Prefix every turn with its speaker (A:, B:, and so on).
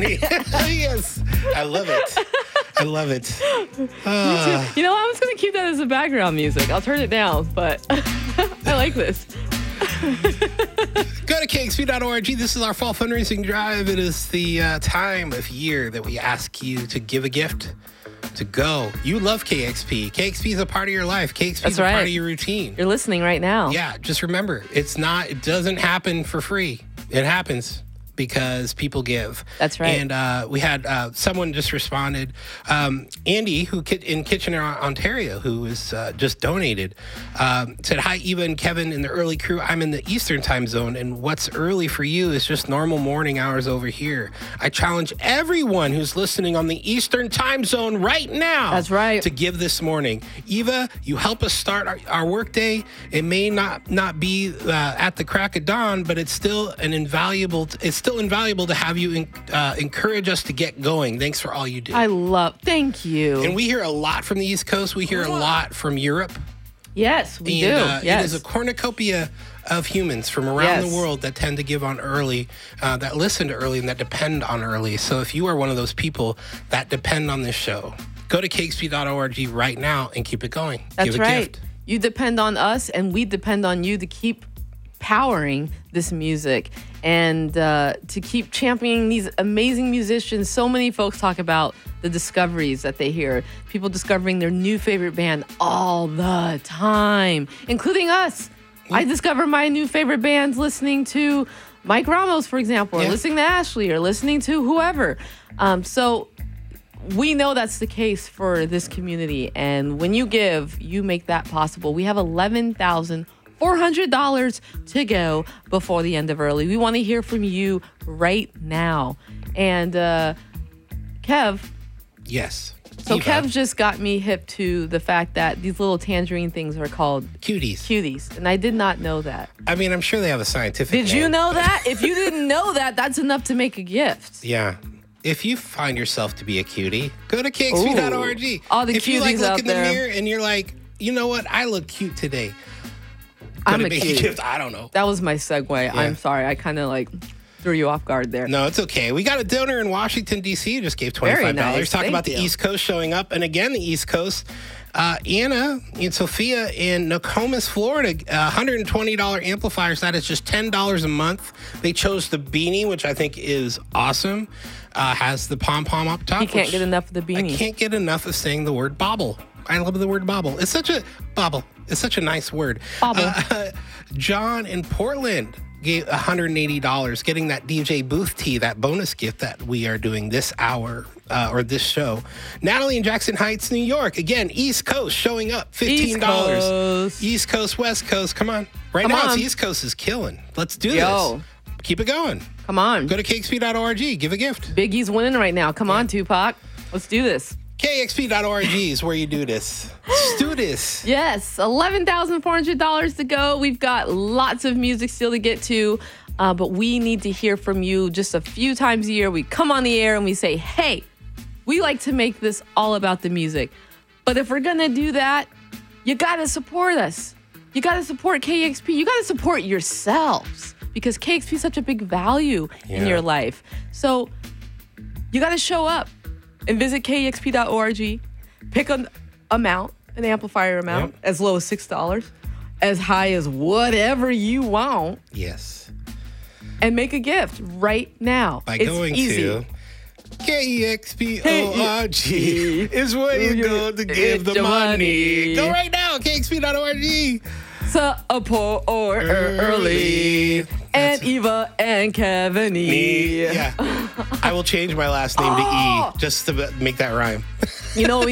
A: Yes. I love it. I love it.
B: You know, I'm just going to keep that as a background music. I'll turn it down, but I like this.
A: Go to kxp.org. This is our fall fundraising drive. It is the time of year that we ask you to give a gift, to go. You love KXP. KXP is a part of your life. KXP is a part of your routine.
B: You're listening right now.
A: Yeah, just remember, it doesn't happen for free. It happens because people give.
B: That's right.
A: And we had someone just responded, Andy, who in Kitchener, Ontario, who was just donated, said, "Hi, Eva and Kevin in the early crew. I'm in the Eastern time zone, and what's early for you is just normal morning hours over here. I challenge everyone who's listening on the Eastern time zone right now.
B: That's right.
A: To give this morning. Eva, you help us start our work day. It may not be at the crack of dawn, but it's still invaluable to have you encourage us to get going. Thanks for all you do."
B: Thank you.
A: And we hear a lot from the East Coast. We hear a lot from Europe.
B: Yes, we do.
A: Yes.
B: Yes.
A: It is a cornucopia of humans from around the world that tend to give on early, that listen to early, and that depend on early. So if you are one of those people that depend on this show, go to kxp.org right now and keep it going.
B: That's
A: give a
B: right.
A: gift.
B: You depend on us, and we depend on you to keep powering this music and to keep championing these amazing musicians. So many folks talk about the discoveries that they hear, people discovering their new favorite band all the time, including us. I discover my new favorite bands listening to Mike Ramos, for example, or listening to Ashley, or listening to whoever. So we know that's the case for this community, and when you give, you make that possible. We have $11,400 to go before the end of early. We want to hear from you right now. And Kev.
A: Yes.
B: So
A: Eva.
B: Kev just got me hip to the fact that these little tangerine things are called
A: cuties.
B: And I did not know that.
A: I mean, I'm sure they have a scientific
B: Did
A: name.
B: you know that? If you didn't know that, that's enough to make a gift.
A: Yeah. If you find yourself to be a cutie, go to kxp.org.
B: All the
A: if you
B: cuties
A: look
B: out
A: in the
B: there.
A: mirror and you're like, you know what? I look cute today.
B: I'm a
A: big
B: cutie.
A: gift. I don't know.
B: That was my segue. I'm sorry. I kind of threw you off guard there.
A: No, it's okay. We got a donor in Washington, D.C. who just gave $25.
B: Very nice.
A: Talk
B: Thank
A: about the
B: you.
A: East Coast showing up. And again, the East Coast. Anna and Sophia in Nokomis, Florida, $120 amplifiers. That is just $10 a month. They chose the beanie, which I think is awesome. Has the pom-pom up top.
B: You can't get enough of the beanie.
A: I can't get enough of saying the word bobble. I love the word bobble. It's such a bobble. It's such a nice word.
B: Bobble.
A: John in Portland gave $180, getting that DJ Booth tee, that bonus gift that we are doing this hour or this show. Natalie in Jackson Heights, New York, again, East Coast showing up, $15. East Coast, West Coast, come on. Right now, it's East Coast is killing. Let's do this. Keep it going.
B: Come on.
A: Go to kxp.org, give a gift.
B: Biggie's winning right now. Come on, Tupac. Let's do this.
A: kxp.org is where you do this. Let's do this.
B: Yes, $11,400 to go. We've got lots of music still to get to, but we need to hear from you just a few times a year. We come on the air and we say, hey, we like to make this all about the music. But if we're going to do that, you got to support us. You got to support KXP. You got to support yourselves because KXP is such a big value in your life. So you got to show up and visit kxp.org. Pick an amount, an amplifier amount, as low as $6, as high as whatever you want.
A: Yes.
B: And make a gift right now.
A: By
B: it's
A: going
B: easy.
A: to KEXPORG is where you go to give the money. Go right now, KXP.org.
B: Support early. And Eva and Kevin E.
A: Yeah. I will change my last name to E just to make that rhyme.
B: You know,